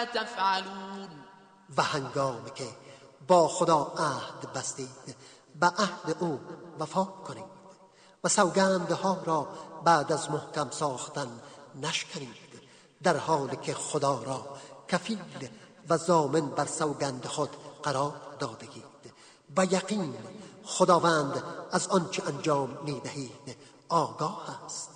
تفعلون. و هنگامی که با خدا عهد بستید به عهد او وفا کنید و سوگندها را بعد از محکم ساختن نشکنید، در حالی که خدا را کفیل و ضامن بر سوگند خود قرار دادگید و یقین خداوند از آنچه انجام می‌دهید آگاه است.